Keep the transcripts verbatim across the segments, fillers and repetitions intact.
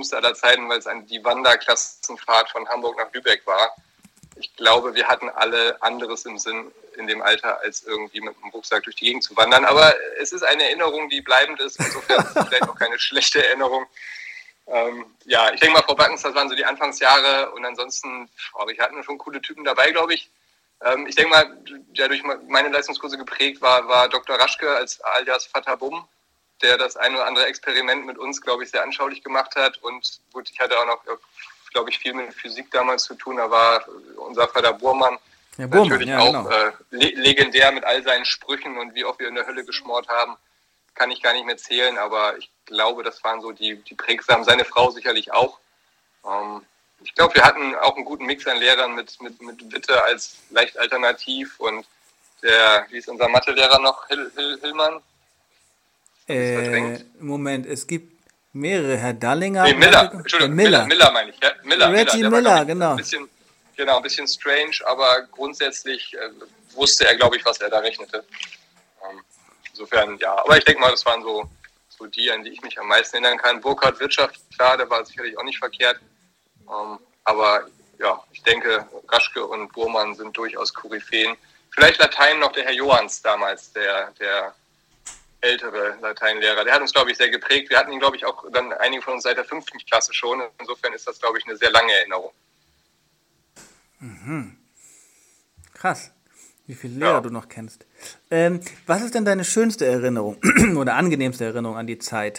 schlimmste aller Zeiten, weil es ein, die Wanderklassenfahrt von Hamburg nach Lübeck war. Ich glaube, wir hatten alle anderes im Sinn in dem Alter, als irgendwie mit dem Rucksack durch die Gegend zu wandern. Aber es ist eine Erinnerung, die bleibend ist. Insofern ist es vielleicht auch keine schlechte Erinnerung. Ähm, ja, ich denke mal, Frau Backens, das waren so die Anfangsjahre. Und ansonsten, oh, wir hatten schon coole Typen dabei, glaube ich. Ähm, ich denke mal, der durch meine Leistungskurse geprägt war, war Doktor Raschke als alias Vater Bumm, der das ein oder andere Experiment mit uns, glaube ich, sehr anschaulich gemacht hat. Und gut, ich hatte auch noch, glaube ich, viel mit Physik damals zu tun. Da war unser Vater Burmann ja, Burmann, natürlich ja, auch genau. äh, le- legendär mit all seinen Sprüchen und wie oft wir in der Hölle geschmort haben, kann ich gar nicht mehr zählen. Aber ich glaube, das waren so die, die prägsamen. Seine Frau sicherlich auch. Ähm, ich glaube, wir hatten auch einen guten Mix an Lehrern mit, mit, mit Witte als leicht alternativ. Und der, wie ist unser Mathelehrer noch, Hill, Hill, Hillmann? Äh, Moment, es gibt mehrere. Herr Dallinger. Nee, Miller, Entschuldigung, Miller. Miller, Miller meine ich. Ja, Miller, Reggie Miller, Miller, war, ich, genau. Ein bisschen, genau, ein bisschen strange, aber grundsätzlich äh, wusste er, glaube ich, was er da rechnete. Ähm, insofern, ja. Aber ich denke mal, das waren so, so die, an die ich mich am meisten erinnern kann. Burkhard Wirtschaft, klar, der war sicherlich auch nicht verkehrt. Ähm, aber ja, ich denke, Raschke und Burmann sind durchaus Koryphäen. Vielleicht Latein noch der Herr Johanns damals, der, der ältere Lateinlehrer. Der hat uns, glaube ich, sehr geprägt. Wir hatten ihn, glaube ich, auch dann einige von uns seit der fünften Klasse schon. Insofern ist das, glaube ich, eine sehr lange Erinnerung. Mhm. Krass, wie viele Lehrer ja. du noch kennst. Ähm, was ist denn deine schönste Erinnerung oder angenehmste Erinnerung an die Zeit?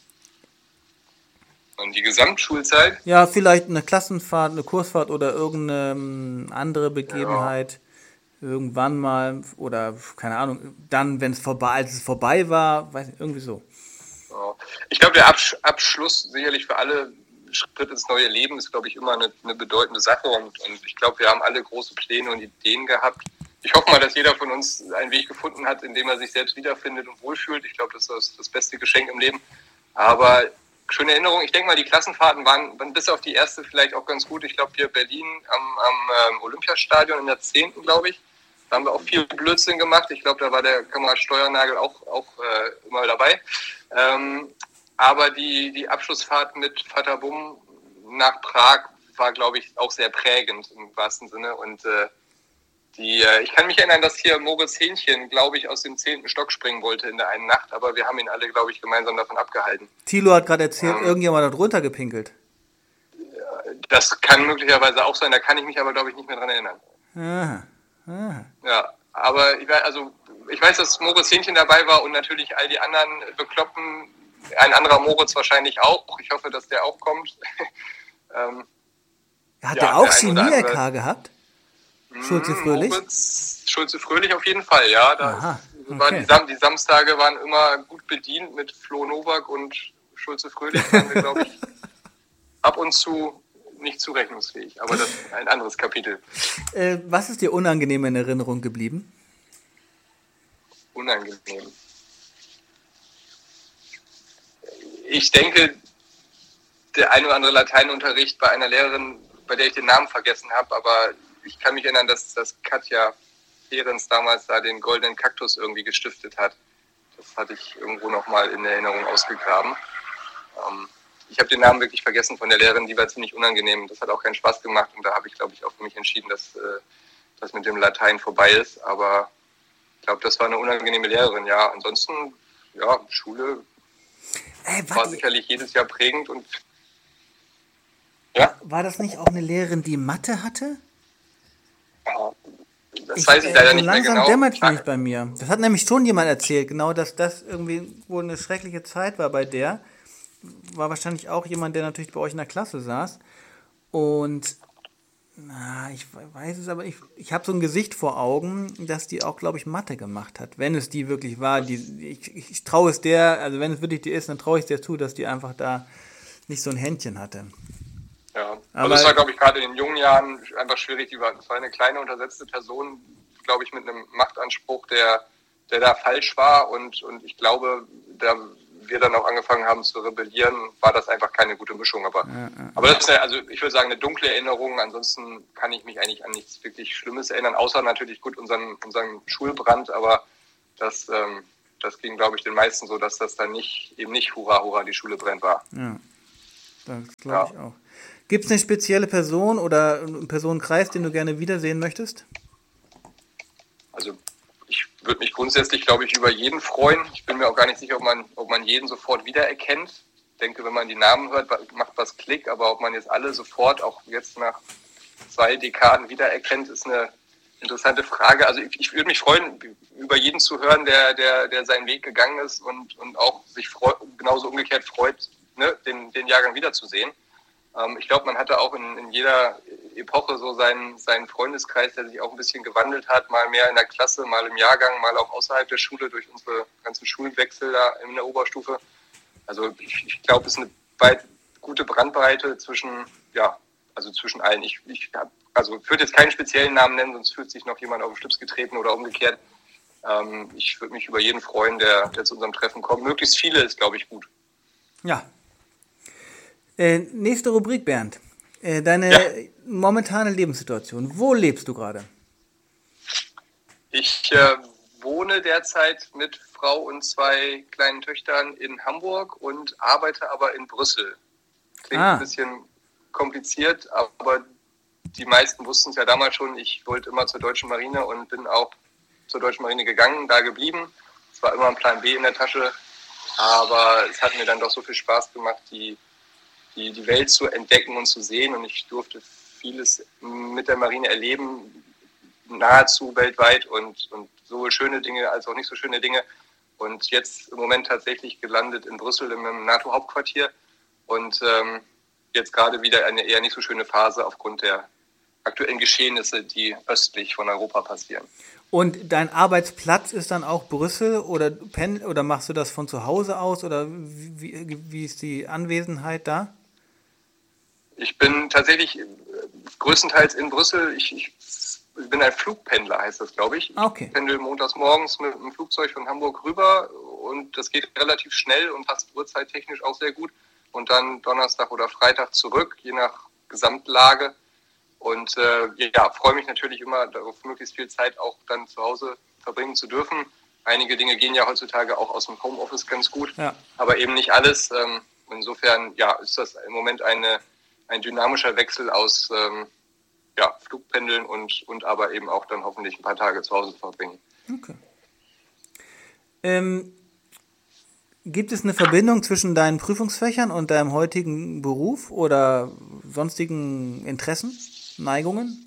An die Gesamtschulzeit? Ja, vielleicht eine Klassenfahrt, eine Kursfahrt oder irgendeine andere Begebenheit. Ja. Irgendwann mal oder keine Ahnung, dann, wenn es vorbei, als es vorbei war, weiß nicht, irgendwie so. Ich glaube, der Absch- Abschluss sicherlich für alle Schritt ins neue Leben ist, glaube ich, immer eine, eine bedeutende Sache und, und ich glaube, wir haben alle große Pläne und Ideen gehabt. Ich hoffe mal, dass jeder von uns einen Weg gefunden hat, in dem er sich selbst wiederfindet und wohlfühlt. Ich glaube, das ist das, das beste Geschenk im Leben. Aber schöne Erinnerung. Ich denke mal, die Klassenfahrten waren, waren bis auf die erste vielleicht auch ganz gut. Ich glaube, hier Berlin am, am ähm, Olympiastadion in der zehnten, glaube ich. Da haben wir auch viel Blödsinn gemacht. Ich glaube, da war der Kamerad Steuernagel auch, auch äh, immer dabei. Ähm, aber die, die Abschlussfahrt mit Vater Bumm nach Prag war, glaube ich, auch sehr prägend im wahrsten Sinne. Und äh, die, äh, ich kann mich erinnern, dass hier Moritz Hähnchen, glaube ich, aus dem zehnten Stock springen wollte in der einen Nacht. Aber wir haben ihn alle, glaube ich, gemeinsam davon abgehalten. Thilo hat gerade erzählt, ähm, irgendjemand hat drunter gepinkelt. Das kann möglicherweise auch sein. Da kann ich mich aber, glaube ich, nicht mehr dran erinnern. Aha. Ah. Ja, aber ich weiß, also ich weiß, dass Moritz Hähnchen dabei war und natürlich all die anderen Bekloppen, ein anderer Moritz wahrscheinlich auch. Ich hoffe, dass der auch kommt. ähm, Hat ja, der auch Chemie-L K gehabt? Schulze Fröhlich? Moritz, Schulze Fröhlich auf jeden Fall, ja. Da Aha, okay. waren die, Sam- die Samstage waren immer gut bedient mit Flo Nowak und Schulze Fröhlich. Waren wir, glaube ich, ab und zu nicht zurechnungsfähig, aber das ist ein anderes Kapitel. Äh, was ist dir unangenehm in Erinnerung geblieben? Unangenehm. Ich denke, der ein oder andere Lateinunterricht bei einer Lehrerin, bei der ich den Namen vergessen habe, aber ich kann mich erinnern, dass, dass Katja Fehrens damals da den goldenen Kaktus irgendwie gestiftet hat. Das hatte ich irgendwo nochmal in Erinnerung ausgegraben. Ähm, Ich habe den Namen wirklich vergessen von der Lehrerin, die war ziemlich unangenehm. Das hat auch keinen Spaß gemacht und da habe ich, glaube ich, auch für mich entschieden, dass äh, das mit dem Latein vorbei ist. Aber ich glaube, das war eine unangenehme Lehrerin, ja. Ansonsten, ja, Schule Ey, war sicherlich jedes Jahr prägend und ja. War das nicht auch eine Lehrerin, die Mathe hatte? Ja, das ich, weiß ich leider äh, so nicht mehr genau. Langsam dämmert es nicht bei mir. Das hat nämlich schon jemand erzählt, genau, dass das irgendwie wohl eine schreckliche Zeit war bei der. War wahrscheinlich auch jemand, der natürlich bei euch in der Klasse saß. Und na, ich weiß es, aber ich, ich habe so ein Gesicht vor Augen, dass die auch, glaube ich, Mathe gemacht hat. Wenn es die wirklich war, die, ich, ich, ich traue es der, also wenn es wirklich die ist, dann traue ich es der zu, dass die einfach da nicht so ein Händchen hatte. Ja, aber also das war, glaube ich, gerade in den jungen Jahren einfach schwierig. Die war, das war eine kleine, untersetzte Person, glaube ich, mit einem Machtanspruch, der, der da falsch war. Und, und ich glaube, da wir dann auch angefangen haben zu rebellieren, war das einfach keine gute Mischung. Aber, ja, ja. aber das ist eine, also ich würde sagen, eine dunkle Erinnerung. Ansonsten kann ich mich eigentlich an nichts wirklich Schlimmes erinnern, außer natürlich gut unseren, unseren Schulbrand. Aber das, ähm, das ging, glaube ich, den meisten so, dass das dann nicht eben nicht hurra, hurra, die Schule brennt war. Ja. Das glaube ich auch. Gibt es eine spezielle Person oder einen Personenkreis, den du gerne wiedersehen möchtest? Also ich würde mich grundsätzlich, glaube ich, über jeden freuen. Ich bin mir auch gar nicht sicher, ob man, ob man jeden sofort wiedererkennt. Ich denke, wenn man die Namen hört, macht was Klick, aber ob man jetzt alle sofort, auch jetzt nach zwei Dekaden wiedererkennt, ist eine interessante Frage. Also ich, ich würde mich freuen, über jeden zu hören, der, der, der seinen Weg gegangen ist und, und auch sich freu, genauso umgekehrt freut, ne, den, den Jahrgang wiederzusehen. Ähm, ich glaube, man hatte auch in, in jeder Epoche so seinen, seinen Freundeskreis, der sich auch ein bisschen gewandelt hat, mal mehr in der Klasse, mal im Jahrgang, mal auch außerhalb der Schule durch unsere ganzen Schulwechsel da in der Oberstufe. Also ich, ich glaube, es ist eine weit, gute Bandbreite zwischen, ja, also zwischen allen. Ich, ich hab, also ich würde jetzt keinen speziellen Namen nennen, sonst fühlt sich noch jemand auf den Schlips getreten oder umgekehrt. Ähm, ich würde mich über jeden freuen, der, der zu unserem Treffen kommt. Möglichst viele ist, glaube ich, gut. Ja. Äh, nächste Rubrik, Bernd. Äh, deine ja. momentane Lebenssituation. Wo lebst du gerade? Ich äh, wohne derzeit mit Frau und zwei kleinen Töchtern in Hamburg und arbeite aber in Brüssel. Klingt ah. ein bisschen kompliziert, aber die meisten wussten es ja damals schon. Ich wollte immer zur Deutschen Marine und bin auch zur Deutschen Marine gegangen, da geblieben. Es war immer ein Plan B in der Tasche, aber es hat mir dann doch so viel Spaß gemacht, die, die, die Welt zu entdecken und zu sehen. Und ich durfte vieles mit der Marine erleben, nahezu weltweit, und, und sowohl schöne Dinge als auch nicht so schöne Dinge. Und jetzt im Moment tatsächlich gelandet in Brüssel im NATO-Hauptquartier und ähm, jetzt gerade wieder eine eher nicht so schöne Phase aufgrund der aktuellen Geschehnisse, die östlich von Europa passieren. Und dein Arbeitsplatz ist dann auch Brüssel oder pen oder machst du das von zu Hause aus oder wie, wie, wie ist die Anwesenheit da? Ich bin tatsächlich größtenteils in Brüssel. Ich, ich bin ein Flugpendler, heißt das, glaube ich. Okay. Ich pendel montags morgens mit einem Flugzeug von Hamburg rüber und das geht relativ schnell und passt uhrzeittechnisch auch sehr gut. Und dann Donnerstag oder Freitag zurück, je nach Gesamtlage. Und äh, ja, freue mich natürlich immer darauf, möglichst viel Zeit auch dann zu Hause verbringen zu dürfen. Einige Dinge gehen ja heutzutage auch aus dem Homeoffice ganz gut, ja. aber eben nicht alles. Ähm, insofern ja, ist das im Moment eine, ein dynamischer Wechsel aus ähm, ja, Flugpendeln und, und aber eben auch dann hoffentlich ein paar Tage zu Hause verbringen. Okay. Ähm, gibt es eine Verbindung zwischen deinen Prüfungsfächern und deinem heutigen Beruf oder sonstigen Interessen, Neigungen?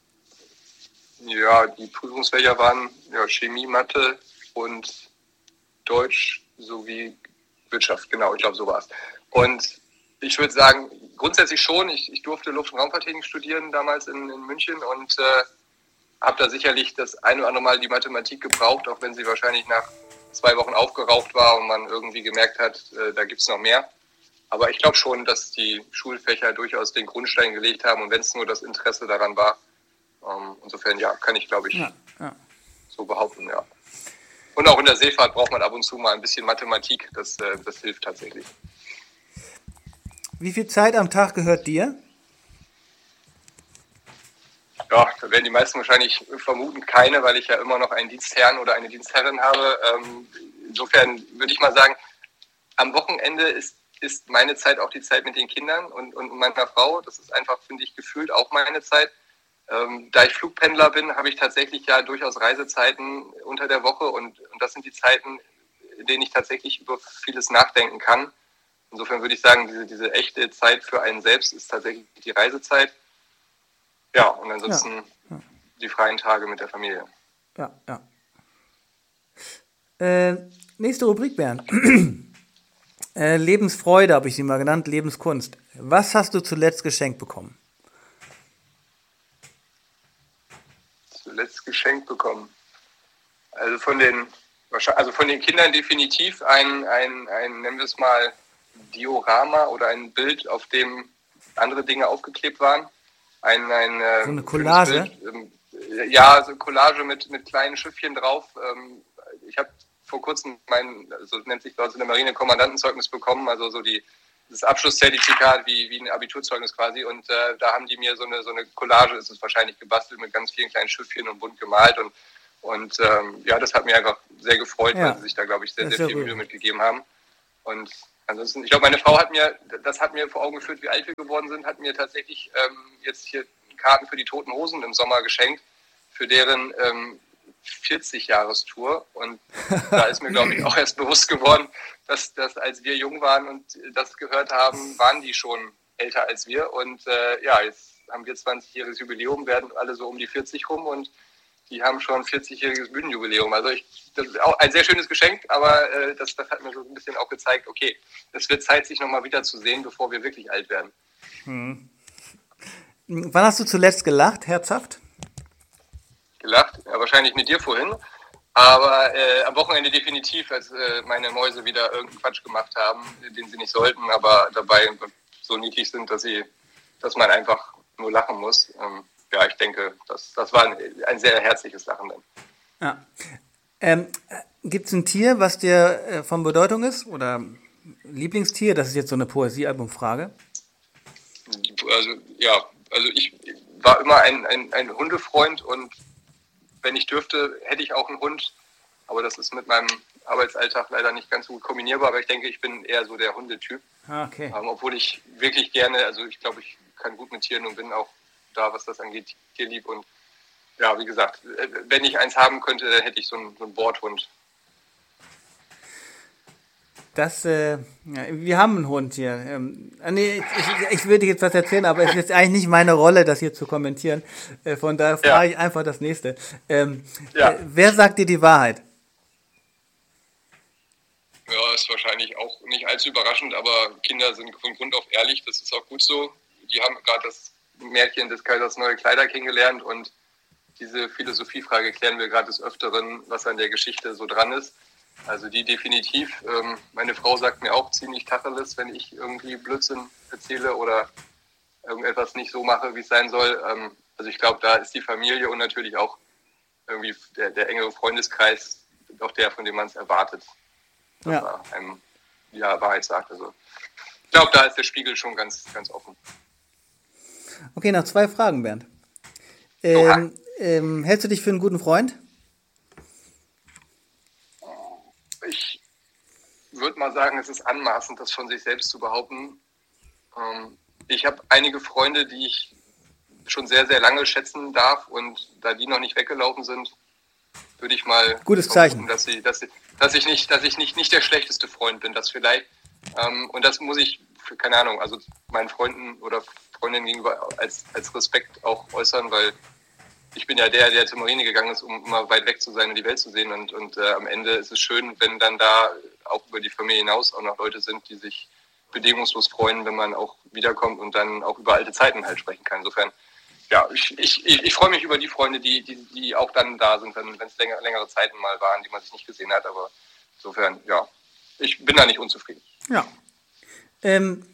Ja, die Prüfungsfächer waren ja, Chemie, Mathe und Deutsch sowie Wirtschaft, genau, ich glaube, so war es. Und ich würde sagen, grundsätzlich schon, ich, ich durfte Luft- und Raumfahrttechnik studieren damals in, in München und äh, habe da sicherlich das ein oder andere Mal die Mathematik gebraucht, auch wenn sie wahrscheinlich nach zwei Wochen aufgeraucht war und man irgendwie gemerkt hat, äh, da gibt es noch mehr. Aber ich glaube schon, dass die Schulfächer durchaus den Grundstein gelegt haben und wenn es nur das Interesse daran war. Ähm, insofern, ja, kann ich, glaube ich, ja, ja. so behaupten, ja. Und auch in der Seefahrt braucht man ab und zu mal ein bisschen Mathematik, das, äh, das hilft tatsächlich. Wie viel Zeit am Tag gehört dir? Ja, da werden die meisten wahrscheinlich vermuten keine, weil ich ja immer noch einen Dienstherrn oder eine Dienstherrin habe. Ähm, insofern würde ich mal sagen, am Wochenende ist, ist meine Zeit auch die Zeit mit den Kindern und, und meiner Frau. Das ist einfach, finde ich, gefühlt auch meine Zeit. Ähm, da ich Flugpendler bin, habe ich tatsächlich ja durchaus Reisezeiten unter der Woche und, und das sind die Zeiten, in denen ich tatsächlich über vieles nachdenken kann. Insofern würde ich sagen, diese, diese echte Zeit für einen selbst ist tatsächlich die Reisezeit. Ja, und ansonsten ja, ja. die freien Tage mit der Familie. Ja, ja. Äh, nächste Rubrik, Bernd. äh, Lebensfreude habe ich sie mal genannt, Lebenskunst. Was hast du zuletzt geschenkt bekommen? Zuletzt geschenkt bekommen? Also von den, also von den Kindern definitiv ein, ein, ein, nennen wir es mal, Diorama oder ein Bild, auf dem andere Dinge aufgeklebt waren. Ein, ein, so eine Collage? Bild, ja, so eine Collage mit, mit kleinen Schiffchen drauf. Ich habe vor kurzem mein, so nennt sich bei uns in der Marine, Kommandantenzeugnis bekommen, also so die, das Abschlusszertifikat wie, wie ein Abiturzeugnis quasi. Und äh, da haben die mir so eine, so eine Collage, ist es wahrscheinlich gebastelt, mit ganz vielen kleinen Schiffchen und bunt gemalt. Und, und ähm, ja, das hat mir einfach sehr gefreut, ja. weil sie sich da, glaube ich, sehr, sehr viel Mühe mitgegeben haben. Und ansonsten, ich glaube, meine Frau hat mir, das hat mir vor Augen geführt, wie alt wir geworden sind, hat mir tatsächlich ähm, jetzt hier Karten für die Toten Hosen im Sommer geschenkt, für deren ähm, vierzig-Jahres-Tour. Und da ist mir, glaube ich, auch erst bewusst geworden, dass, dass als wir jung waren und das gehört haben, waren die schon älter als wir. Und äh, ja, jetzt haben wir zwanzigjähriges Jubiläum, werden alle so um die vierzig rum und die haben schon vierzigjähriges Bühnenjubiläum. Also ich, das ist auch ein sehr schönes Geschenk, aber äh, das, das hat mir so ein bisschen auch gezeigt, okay, es wird Zeit, sich nochmal wieder zu sehen, bevor wir wirklich alt werden. Hm. Wann hast du zuletzt gelacht, herzhaft? Gelacht? Ja, wahrscheinlich mit dir vorhin. Aber äh, am Wochenende definitiv, als äh, meine Mäuse wieder irgendeinen Quatsch gemacht haben, den sie nicht sollten, aber dabei so niedlich sind, dass sie, dass man einfach nur lachen muss. Ähm, ja, ich denke, das, das war ein, ein sehr herzliches Lachen dann. Ja. Ähm, gibt es ein Tier, was dir äh, von Bedeutung ist? Oder Lieblingstier? Das ist jetzt so eine Poesiealbumfrage. Also, ja, also ich war immer ein, ein, ein Hundefreund und wenn ich dürfte, hätte ich auch einen Hund. Aber das ist mit meinem Arbeitsalltag leider nicht ganz so gut kombinierbar. Aber ich denke, ich bin eher so der Hundetyp. Okay. Ähm, obwohl ich wirklich gerne, also ich glaube, ich kann gut mit Tieren und bin auch da, was das angeht, tierlieb. Und ja, wie gesagt, wenn ich eins haben könnte, dann hätte ich so einen, so einen Bordhund. Das, äh, ja, wir haben einen Hund hier. Ähm, nee, ich, ich würde jetzt was erzählen, aber es ist jetzt eigentlich nicht meine Rolle, das hier zu kommentieren. Äh, von daher frage ja. ich einfach das nächste. Ähm, ja. äh, wer sagt dir die Wahrheit? Ja, ist wahrscheinlich auch nicht allzu überraschend, aber Kinder sind von Grund auf ehrlich, das ist auch gut so. Die haben gerade das Märchen des Kaisers neue Kleider kennengelernt und diese Philosophiefrage klären wir gerade des Öfteren, was an der Geschichte so dran ist. Also die definitiv. Ähm, meine Frau sagt mir auch ziemlich Tacheles, wenn ich irgendwie Blödsinn erzähle oder irgendetwas nicht so mache, wie es sein soll. Ähm, also ich glaube, da ist die Familie und natürlich auch irgendwie der, der engere Freundeskreis auch der, von dem man es erwartet, dass ja. er einem die Wahrheit sagt. Also ich glaube, da ist der Spiegel schon ganz, ganz offen. Okay, noch zwei Fragen, Bernd. Ähm, ähm, hältst du dich für einen guten Freund? Ich würde mal sagen, es ist anmaßend, das von sich selbst zu behaupten. Ähm, ich habe einige Freunde, die ich schon sehr, sehr lange schätzen darf und da die noch nicht weggelaufen sind, würde ich mal gutes Zeichen, dass, sie, dass, sie, dass ich, nicht, dass ich nicht, nicht der schlechteste Freund bin, das vielleicht. Ähm, und das muss ich, für, keine Ahnung, also meinen Freunden oder Freundinnen gegenüber als, als Respekt auch äußern, weil ich bin ja der, der zur Marine gegangen ist, um immer weit weg zu sein und die Welt zu sehen. Und, und äh, am Ende ist es schön, wenn dann da auch über die Familie hinaus auch noch Leute sind, die sich bedingungslos freuen, wenn man auch wiederkommt und dann auch über alte Zeiten halt sprechen kann. Insofern, ja, ich, ich, ich, ich freue mich über die Freunde, die, die, die auch dann da sind, wenn es länger, längere Zeiten mal waren, die man sich nicht gesehen hat. Aber insofern, ja, ich bin da nicht unzufrieden. Ja. Ähm,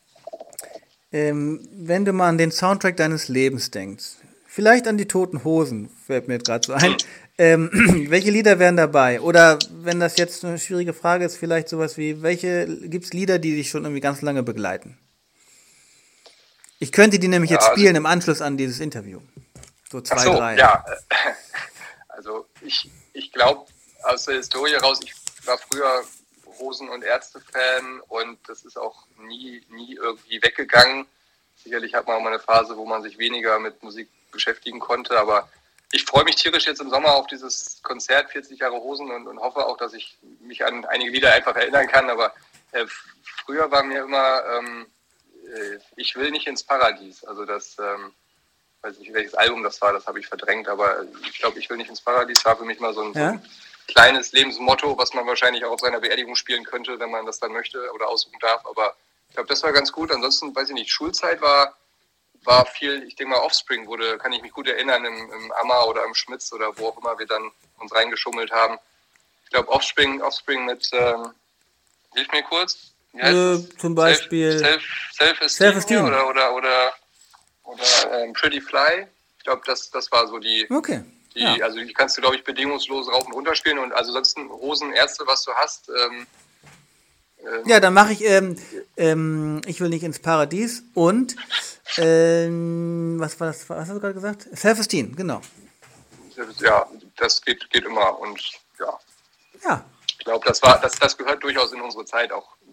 ähm, wenn du mal an den Soundtrack deines Lebens denkst, vielleicht an die Toten Hosen, fällt mir gerade so ein. Ähm, welche Lieder wären dabei? Oder wenn das jetzt eine schwierige Frage ist, vielleicht sowas wie, welche gibt es Lieder, die dich schon irgendwie ganz lange begleiten? Ich könnte die nämlich ja, jetzt spielen also, im Anschluss an dieses Interview. So zwei, so, drei. Ja, also ich, ich glaube aus der Historie raus, ich war früher Hosen- und Ärzte-Fan und das ist auch nie, nie irgendwie weggegangen. Sicherlich hat man auch mal eine Phase, wo man sich weniger mit Musik beschäftigen konnte, aber ich freue mich tierisch jetzt im Sommer auf dieses Konzert vierzig Jahre Hosen und, und hoffe auch, dass ich mich an einige Lieder einfach erinnern kann, aber äh, früher war mir immer ähm, äh, ich will nicht ins Paradies, also das, ähm, weiß nicht welches Album das war, das habe ich verdrängt, aber ich glaube, ich will nicht ins Paradies war für mich mal so ein, ja? so ein kleines Lebensmotto, was man wahrscheinlich auch auf seiner Beerdigung spielen könnte, wenn man das dann möchte oder aussuchen darf, aber ich glaube, das war ganz gut, ansonsten, weiß ich nicht, Schulzeit war war viel, ich denke mal Offspring wurde, kann ich mich gut erinnern, im, im Ammer oder im Schmitz oder wo auch immer wir dann uns reingeschummelt haben. Ich glaube Offspring, Offspring mit, ähm, hilf mir kurz. Wie heißt äh, zum Beispiel Self, Self, Self-Esteem, Self-Esteem. oder oder oder, oder ähm, Pretty Fly. Ich glaube, das, das war so die, okay. die ja. also die kannst du, glaube ich, bedingungslos rauf und runter spielen und also sonst Hosen, Ärzte, was du hast, ähm, ja, dann mache ich, ähm, ähm, ich will nicht ins Paradies und, ähm, was war das, was hast du gerade gesagt? Self-Esteem, genau. Ja, das geht, geht immer und ja. Ja. Ich glaube, das war, das, das gehört durchaus in unsere Zeit auch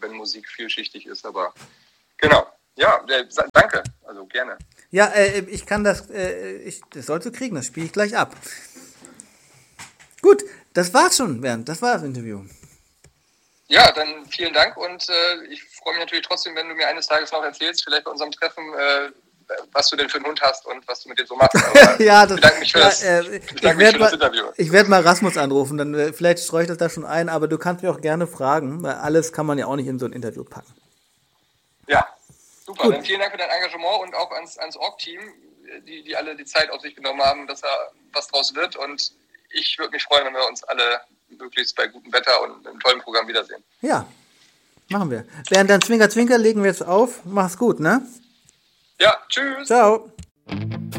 wenn Musik vielschichtig ist. Aber genau, ja, äh, danke, also gerne. Ja, äh, ich kann das, äh, ich, das sollst du kriegen, das spiele ich gleich ab. Gut, das war's schon, Bernd, das war das Interview. Ja, dann vielen Dank und äh, ich freue mich natürlich trotzdem, wenn du mir eines Tages noch erzählst, vielleicht bei unserem Treffen, äh, was du denn für einen Hund hast und was du mit dem so machst. Ja, das, ich bedanke mich für ja, das, äh, ich ich bedanke mich für mal, das Interview. Ich werde mal Rasmus anrufen, dann äh, vielleicht streue ich das da schon ein, aber du kannst mich auch gerne fragen, weil alles kann man ja auch nicht in so ein Interview packen. Ja, super. Gut. Dann vielen Dank für dein Engagement und auch ans, ans Org-Team, die, die alle die Zeit auf sich genommen haben, dass da was draus wird. Und ich würde mich freuen, wenn wir uns alle möglichst bei gutem Wetter und einem tollen Programm wiedersehen. Ja, machen wir. Bernd, dann Zwinker, Zwinker, legen wir jetzt auf. Mach's gut, ne? Ja, tschüss. Ciao.